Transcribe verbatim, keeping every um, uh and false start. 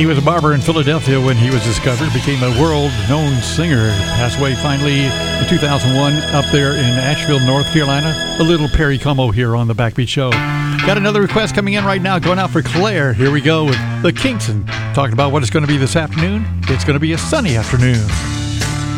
He was a barber in Philadelphia when he was discovered, became a world-known singer, passed away finally in two thousand one up there in Asheville, North Carolina. A little Perry Como here on the Backbeat Show. Got another request coming in right now, going out for Claire. Here we go with the Kinks and talking about what it's going to be this afternoon. It's going to be a sunny afternoon.